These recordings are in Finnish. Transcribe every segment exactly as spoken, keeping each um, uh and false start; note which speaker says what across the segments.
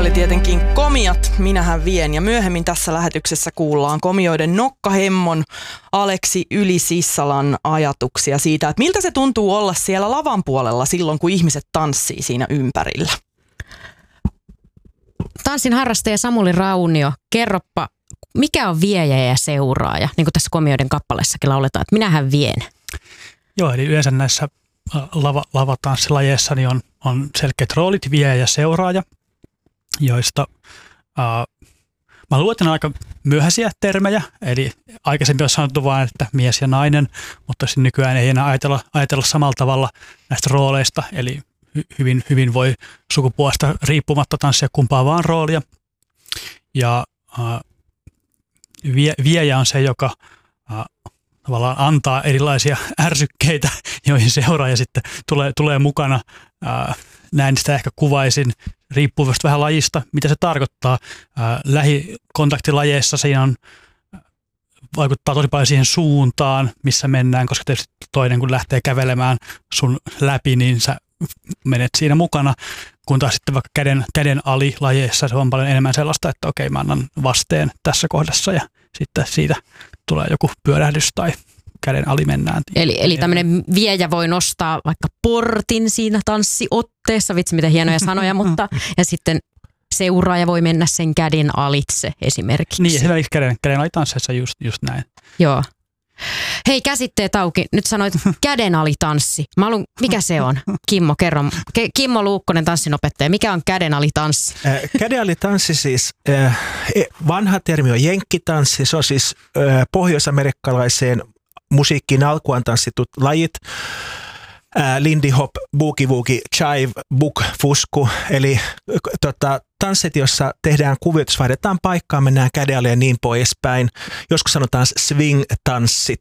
Speaker 1: oli tietenkin Komiat, minähän vien. Ja myöhemmin tässä lähetyksessä kuullaan komioiden nokkahemmon Aleksi Yli-Sissalan ajatuksia siitä, että miltä se tuntuu olla siellä lavan puolella silloin, kun ihmiset tanssii siinä ympärillä.
Speaker 2: Tanssin harrastaja Samuli Raunio, kerroppa, mikä on viejä ja seuraaja? Niin kuin tässä komioiden kappaleessakin lauletaan, että minähän vien. Joo, eli yleensä näissä lava, lavatanssilajeissa niin on, on selkeät roolit, viejä ja seuraaja, joista äh, mä luulen aika myöhäisiä termejä, eli aikaisemmin on sanottu vain, että mies ja nainen, mutta nykyään ei enää ajatella, ajatella samalla tavalla näistä rooleista, eli hy, hyvin, hyvin voi sukupuolesta riippumatta tanssia kumpaa vaan roolia. Ja äh, vie, viejä on se, joka äh, tavallaan antaa erilaisia ärsykkeitä, joihin seuraaja sitten tulee, tulee mukana. Ää, näin sitä ehkä kuvaisin, riippuu vähän lajista, mitä se tarkoittaa. Ää, lähikontaktilajeissa siinä on, vaikuttaa tosi paljon siihen suuntaan, missä mennään, koska tietysti toinen kun lähtee kävelemään sun läpi, niin sä menet siinä mukana. Kun taas sitten vaikka käden, käden alilajeissa se on paljon enemmän sellaista, että okei, mä annan vasteen tässä kohdassa ja sitten siitä tulee joku pyörähdys tai käden ali mennään.
Speaker 3: Eli, eli tämmöinen viejä voi nostaa vaikka portin siinä tanssiotteessa, vitsi mitä hienoja sanoja, mutta ja sitten seuraaja voi mennä sen käden alitse esimerkiksi.
Speaker 2: Niin, esimerkiksi käden, käden alitansseissa just, just näin.
Speaker 3: Joo. Hei, käsitteet auki. Nyt sanoit käden alitanssi. Mä haluan, mikä se on? Kimmo, kerro. Ke, Kimmo Luukkonen, tanssinopettaja. Mikä on käden alitanssi?
Speaker 4: Äh, käden alitanssi siis, äh, vanha termi on jenkkitanssi. Se on siis äh, pohjoisamerikkalaiseen musiikkiin alkuaan tanssitut lajit. Äh, Lindy hop, boogie woogie, chive, buk, fusku. Eli tota, tanssit, jossa tehdään kuvioitus, vaihdetaan paikkaa, mennään kädelle ja niin poispäin. Joskus sanotaan swing-tanssit.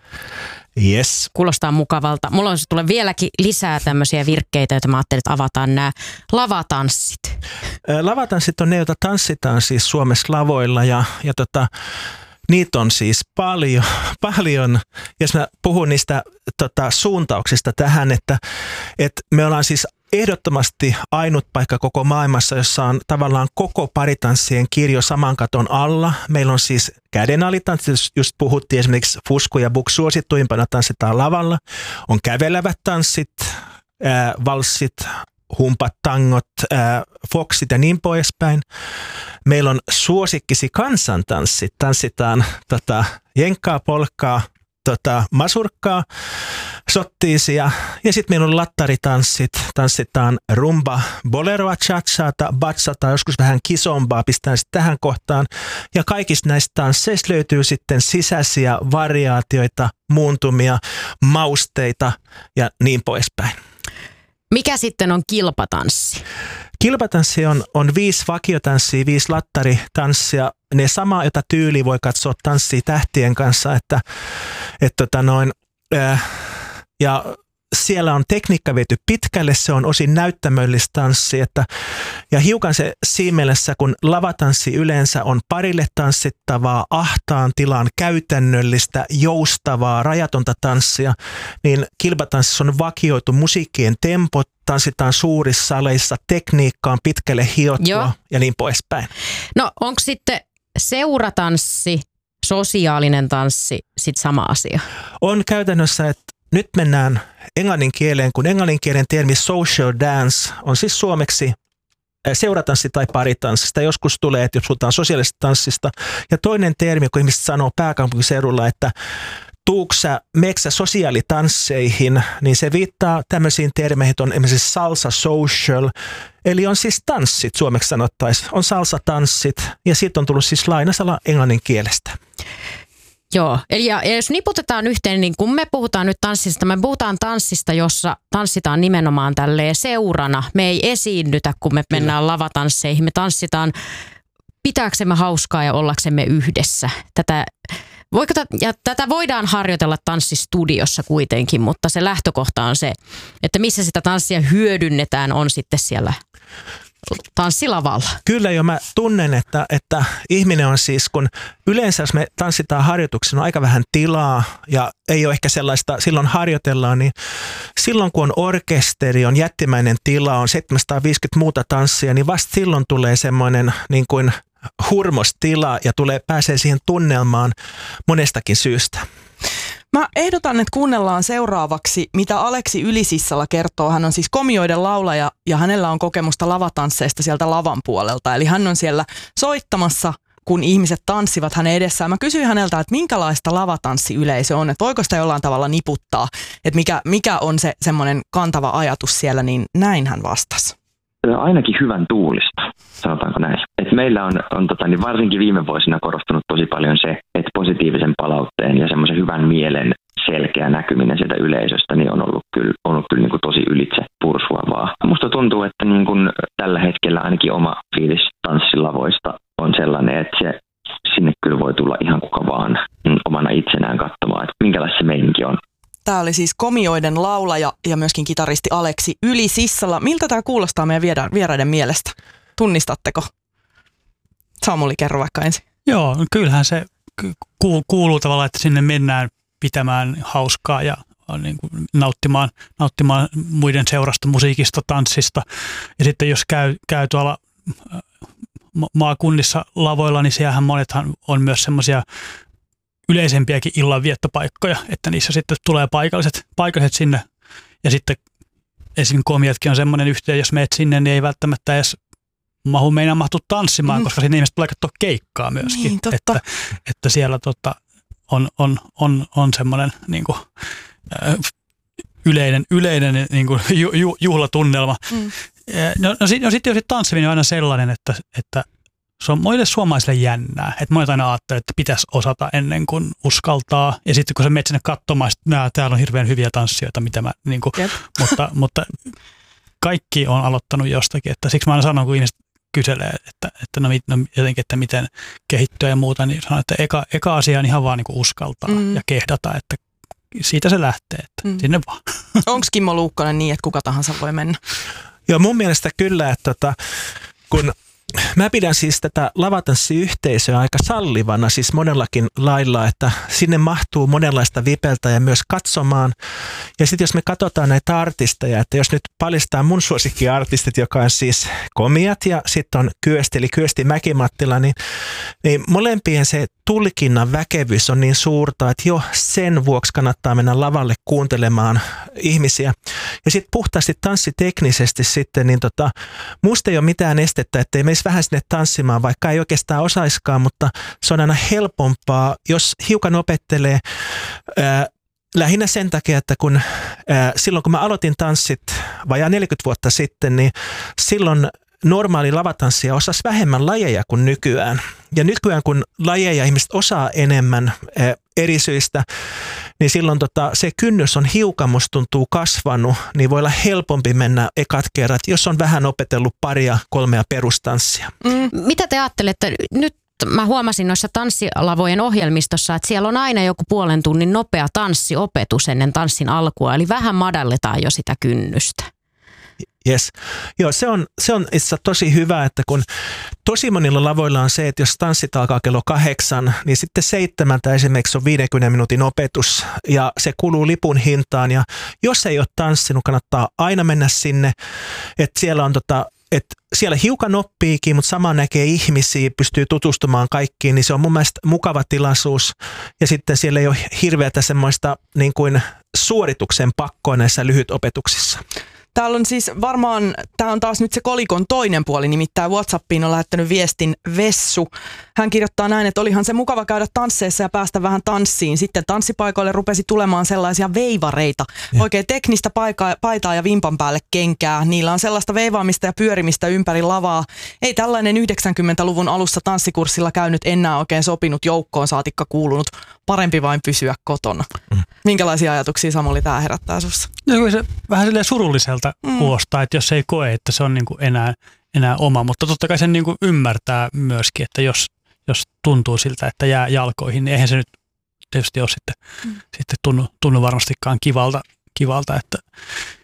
Speaker 4: Yes.
Speaker 3: Kuulostaa mukavalta. Mulla on tulee vieläkin lisää tämmöisiä virkkeitä, joita mä ajattelin, että avataan nämä lavatanssit.
Speaker 4: Lavatanssit on ne, joita tanssitaan siis Suomessa lavoilla ja, ja tota, niitä on siis paljon, paljon. Jos mä puhun niistä tota, suuntauksista tähän, että, että me ollaan siis ehdottomasti ainut paikka koko maailmassa, jossa on tavallaan koko paritanssien kirjo saman katon alla. Meillä on siis käden alitanssit, just puhuttiin esimerkiksi fusku ja buk suosituimpana tanssitaan lavalla. On kävelevät tanssit, ää, valssit, humpat, tangot, ää, foxit ja niin poispäin. Meillä on suosikkisi kansantanssit, tanssitaan tota, jenkkaa, polkkaa, tota, masurkkaa, sottiisia ja sitten meillä on lattaritanssit, tanssitaan rumba, boleroa, cha-chata, bachata, joskus vähän kisombaa, pistään sitten tähän kohtaan ja kaikista näistä tansseista löytyy sitten sisäisiä variaatioita, muuntumia, mausteita ja niin poispäin.
Speaker 3: Mikä sitten on kilpatanssi?
Speaker 4: Kilpatanssi on, on viisi vakiotanssia, viisi lattaritanssia. Ne samaa, jota tyyli voi katsoa tanssia tähtien kanssa. Että, et tota noin, ää, ja siellä on tekniikka viety pitkälle, se on osin näyttämöllistä tanssia. Että, ja hiukan se siinä mielessä, kun lavatanssi yleensä on parille tanssittavaa, ahtaan tilaan käytännöllistä, joustavaa, rajatonta tanssia, niin kilpatanssissa on vakioitu musiikkien tempot, tanssitaan suurissa saleissa, tekniikka on pitkälle hiottua Joo. ja niin poispäin.
Speaker 3: No onko sitten seuratanssi, sosiaalinen tanssi sitten sama asia?
Speaker 4: On käytännössä, että nyt mennään englannin kieleen, kun englanninkielen termi social dance on siis suomeksi seuratanssi tai paritanssista. Joskus tulee, että jos puhutaan sosiaalisesta tanssista. Ja toinen termi, kun ihmiset sanoo pääkaupunkiseudulla, että tuuksä, meksä sosiaalitansseihin, niin se viittaa tämmöisiin termeihin, että on esimerkiksi salsa social, eli on siis tanssit suomeksi sanottaisiin. On salsa-tanssit ja siitä on tullut siis lainasala englannin kielestä.
Speaker 3: Joo, eli ja, ja jos niputetaan yhteen, niin kun me puhutaan nyt tanssista, me puhutaan tanssista, jossa tanssitaan nimenomaan tälleen seurana. Me ei esiinnytä, kun me Kyllä. mennään lavatansseihin, me tanssitaan pitääksemme hauskaa ja ollaksemme yhdessä. Tätä, voiko t- ja tätä voidaan harjoitella tanssistudiossa kuitenkin, mutta se lähtökohta on se, että missä sitä tanssia hyödynnetään on sitten siellä tanssilavalla.
Speaker 4: Kyllä jo, mä tunnen, että, että ihminen on siis, kun yleensä jos me tanssitaan harjoituksena, on aika vähän tilaa ja ei ole ehkä sellaista, silloin harjoitellaan, niin silloin kun on orkesteri, on jättimäinen tila, on seitsemänsataaviisikymmentä muuta tanssia, niin vasta silloin tulee semmoinen niin kuin hurmostila ja tulee, pääsee siihen tunnelmaan monestakin syystä.
Speaker 1: Mä ehdotan, että kuunnellaan seuraavaksi, mitä Aleksi Ylisissala kertoo. Hän on siis komioiden laulaja ja hänellä on kokemusta lavatansseista sieltä lavan puolelta. Eli hän on siellä soittamassa, kun ihmiset tanssivat hänen edessään. Mä kysyin häneltä, että minkälaista lavatanssiyleisö on, että voiko sitä jollain tavalla niputtaa, että mikä, mikä on se semmoinen kantava ajatus siellä, niin näin hän vastasi.
Speaker 5: Ainakin hyvän tuulista, sanotaanko näin. Et meillä on, on tota, niin varsinkin viime vuosina korostunut tosi paljon se, että positiivisen palautteen ja semmoisen hyvän mielen selkeä näkyminen sieltä yleisöstä niin on ollut kyllä, on ollut kyllä niin kuin tosi ylitse pursuavaa. Musta tuntuu, että niin kuin tällä hetkellä ainakin oma fiilis tanssilavoista on sellainen, että se, sinne kyllä voi tulla ihan kuka vaan omana itsenään katsomaan, että minkälaista se meininki on.
Speaker 1: Tämä oli siis komioiden laulaja ja myöskin kitaristi Aleksi Ylisissala. Miltä tämä kuulostaa meidän vieraiden mielestä? Tunnistatteko? Samuli, kerro vaikka ensin.
Speaker 6: Joo, kyllähän se kuuluu tavallaan, että sinne mennään pitämään hauskaa ja niin kuin nauttimaan, nauttimaan muiden seurasta, musiikista, tanssista. Ja sitten jos käy, käy tuolla maakunnissa lavoilla, niin siellähän monethan on myös semmoisia yleisempiäkin illanviettopaikkoja, että niissä sitten tulee paikalliset, paikalliset sinne. Ja sitten esim. Komiatkin on semmoinen yhteen, jos meet sinne, niin ei välttämättä edes mahu meinaa mahtua tanssimaan, mm. koska sinne ihmiset tulee katsoa keikkaa myöskin.
Speaker 1: Niin,
Speaker 6: että, että siellä tota, on, on, on, on semmoinen niin kuin, äh, yleinen, yleinen niin kuin ju, ju, juhlatunnelma. Mm. No, no sitten no sit, sit tanssiminen on aina sellainen, että, että se on monille suomalaisille jännää. Että monet aina ajattelee, että pitäisi osata ennen kuin uskaltaa. Ja sitten kun sä menet sinne katsomaan, että täällä on hirveän hyviä tanssijoita, mitä mä, niin kuin, mutta, mutta kaikki on aloittanut jostakin. Että siksi mä aina sanon, kun ihmiset kyselee, että, että no, no jotenkin, että miten kehittyä ja muuta, niin sanon, että eka, eka asia on ihan vaan niin kuin uskaltaa mm. ja kehdata, että siitä se lähtee, että mm. sinne vaan.
Speaker 1: Onko Kimmo Luukkonen niin, että kuka tahansa voi mennä?
Speaker 4: Joo, mun mielestä kyllä, että tota, kun mä pidän siis tätä lavatanssiyhteisöä aika sallivana, siis monellakin lailla, että sinne mahtuu monenlaista vipeltä ja myös katsomaan. Ja sitten jos me katsotaan näitä artisteja, että jos nyt paljastaa mun suosikkiartistit, joka on siis Komiat ja sitten on Kyösti, eli Kyösti Mäki-Mattila, niin, niin molempien se tulkinnan väkevyys on niin suurta, että jo sen vuoksi kannattaa mennä lavalle kuuntelemaan ihmisiä. Ja sitten puhtaasti tanssiteknisesti sitten, niin tota, musta ei ole mitään estettä, ettei menisi vähän sinne tanssimaan, vaikka ei oikeastaan osaiskaan, mutta se on aina helpompaa, jos hiukan opettelee ää, lähinnä sen takia, että kun ää, silloin kun mä aloitin tanssit vajaa neljäkymmentä vuotta sitten, niin silloin normaali lavatanssia osasi vähemmän lajeja kuin nykyään. Ja nykyään kun lajeja ihmiset osaa enemmän ää, eri syistä, niin silloin tota, se kynnys on hiukan, musta tuntuu kasvanut, niin voi olla helpompi mennä ekat kerrat, jos on vähän opetellut paria, kolmea perustanssia.
Speaker 3: Mm, mitä te ajattelette? Nyt mä huomasin noissa tanssilavojen ohjelmistossa, että siellä on aina joku puolen tunnin nopea tanssiopetus ennen tanssin alkua, eli vähän madalletaan jo sitä kynnystä.
Speaker 4: Yes. Joo, se on, se on itse tosi hyvä, että kun tosi monilla lavoilla on se, että jos tanssit alkaa kello kahdeksan, niin sitten seitsemältä esimerkiksi on viidenkymmenen minuutin opetus ja se kuluu lipun hintaan. Ja jos ei ole tanssinut, kannattaa aina mennä sinne, että siellä on tota, että siellä hiukan oppiikin, mutta sama näkee ihmisiä, pystyy tutustumaan kaikkiin, niin se on mun mielestä mukava tilaisuus. Ja sitten siellä ei ole hirveätä semmoista niin kuin suorituksen pakkoa näissä lyhytopetuksissa.
Speaker 1: Täällä on siis varmaan, tämä on taas nyt se kolikon toinen puoli, nimittäin WhatsAppiin on lähettänyt viestin Vessu. Hän kirjoittaa näin, että olihan se mukava käydä tansseissa ja päästä vähän tanssiin. Sitten tanssipaikoille rupesi tulemaan sellaisia veivareita, ja oikein teknistä paikaa, paitaa ja vimpan päälle kenkää. Niillä on sellaista veivaamista ja pyörimistä ympäri lavaa. Ei tällainen yhdeksänkymmentäluvun alussa tanssikurssilla käynyt enää oikein sopinut joukkoon, saatikka kuulunut. Parempi vain pysyä kotona. Mm. Minkälaisia ajatuksia, Samuli, tämä herättää sussa?
Speaker 6: No, se vähän silleen surulliselta mm. kuulostaa, että jos ei koe, että se on niin kuin enää, enää oma. Mutta totta kai sen niin kuin ymmärtää myöskin, että jos, jos tuntuu siltä, että jää jalkoihin, niin eihän se nyt tietysti ole sitten, mm. sitten tunnu, tunnu varmastikaan kivalta, kivalta että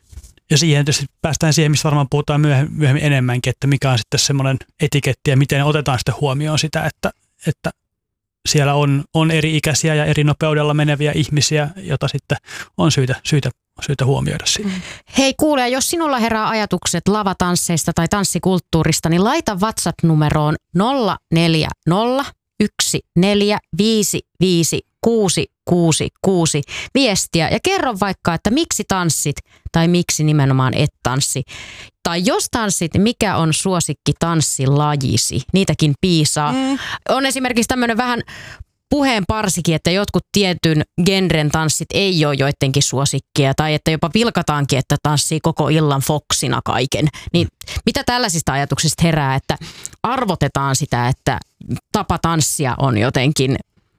Speaker 6: ja siihen tietysti päästään siihen, missä varmaan puhutaan myöhemmin, myöhemmin enemmänkin, että mikä on sitten semmoinen etiketti ja miten otetaan sitten huomioon sitä, että, että siellä on, on eri ikäisiä ja eri nopeudella meneviä ihmisiä, jota sitten on syytä, syytä, syytä huomioida siinä.
Speaker 3: Hei kuule, jos sinulla herää ajatukset lavatansseista tai tanssikulttuurista, niin laita WhatsApp-numeroon nolla neljä nolla yksi neljä viisi viisi kuusi kuusi kuusi viestiä ja kerro vaikka, että miksi tanssit tai miksi nimenomaan et tanssi. Tai jos tanssit, mikä on suosikki tanssilajisi? Niitäkin piisaa. Mm. On esimerkiksi tämmöinen vähän puheen parsikin, että jotkut tietyn genren tanssit ei ole joidenkin suosikkia tai että jopa vilkataankin, että tanssii koko illan foksina kaiken. Niin mitä tällaisista ajatuksista herää, että arvotetaan sitä, että tapa tanssia on jotenkin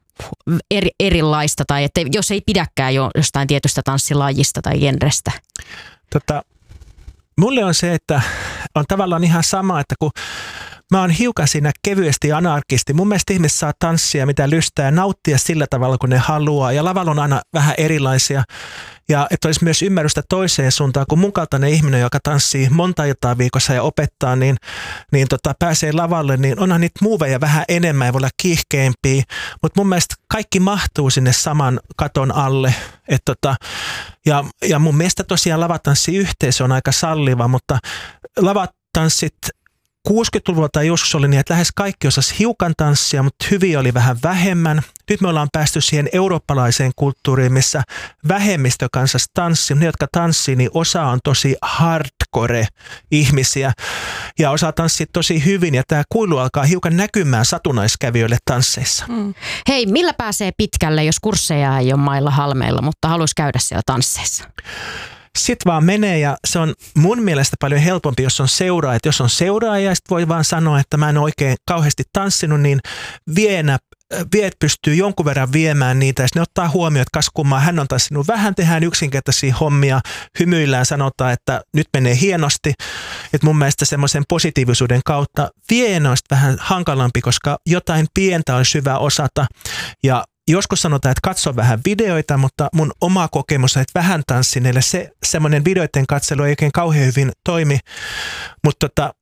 Speaker 3: eri, erilaista tai että jos ei pidäkään jo jostain tietystä tanssilajista tai genrestä?
Speaker 4: Tota, mulle on se, että on tavallaan ihan sama, että kun mä oon hiukan siinä kevyesti anarkisti. Mun mielestä ihmiset saa tanssia mitä lystää ja nauttia sillä tavalla, kun ne haluaa. Ja lavalla on aina vähän erilaisia. Ja että olisi myös ymmärrystä toiseen suuntaan, kun mun kaltainen ihminen, joka tanssii monta iltaa viikossa ja opettaa, niin, niin tota, pääsee lavalle, niin onhan niitä muuveja vähän enemmän ja voi olla kiihkeämpiä. Mutta mun mielestä kaikki mahtuu sinne saman katon alle. Et tota, ja, ja mun mielestä tosiaan lavatanssiyhteisö on aika salliva, mutta lavatanssit kuusikymmentäluvulta tai joskus oli niin, että lähes kaikki osasi hiukan tanssia, mutta hyviä oli vähän vähemmän. Nyt me ollaan päästy siihen eurooppalaiseen kulttuuriin, missä vähemmistö kansassa tanssii. Ne, jotka tanssii, niin osa on tosi hardcore-ihmisiä ja osaa tanssia tosi hyvin. Ja tämä kuilu alkaa hiukan näkymään satunnaiskävijöille tansseissa.
Speaker 3: Mm. Hei, millä pääsee pitkälle, jos kursseja ei ole mailla halmeilla, mutta haluaisi käydä siellä tansseissa?
Speaker 4: Sitten vaan menee ja se on mun mielestä paljon helpompi, jos on seuraaja. Jos on seuraaja ja sitten voi vaan sanoa, että mä en oikein kauheasti tanssinut, niin vienä, viet pystyy jonkun verran viemään niitä ja ne ottaa huomioon, että kas kummaa hän on tanssinut vähän, tehdään yksinkertaisia hommia, hymyillään sanotaan, että nyt menee hienosti. Että mun mielestä semmoisen positiivisuuden kautta vie noista vähän hankalampi, koska jotain pientä olisi hyvä osata ja joskus sanotaan, että katso vähän videoita, mutta mun oma kokemus on, että vähän tanssineille se semmoinen videoiden katselu ei oikein kauhean hyvin toimi. Mutta tota,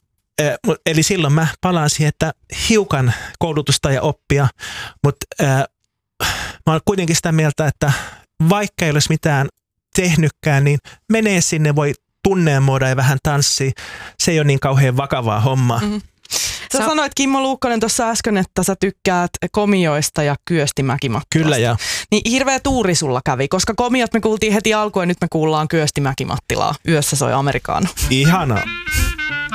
Speaker 4: eli silloin mä palaan siihen, että hiukan koulutusta ja oppia, mutta ää, mä oon kuitenkin sitä mieltä, että vaikka ei olisi mitään tehnytkään, niin menee sinne, voi tunneemoida ja vähän tanssia. Se ei ole niin kauhean vakavaa hommaa. Mm-hmm.
Speaker 1: Sä, sä sanoit Kimmo Luukkonen tuossa äsken, että sä tykkäät komioista ja Kyöstimäki-Mattilasta.
Speaker 4: Kyllä joo.
Speaker 1: Niin hirveä tuuri sulla kävi, koska komiot me kuultiin heti alkuun ja nyt me kuullaan Kyöstimäki-Mattilaa. Yössä soi Amerikaano.
Speaker 4: Ihanaa.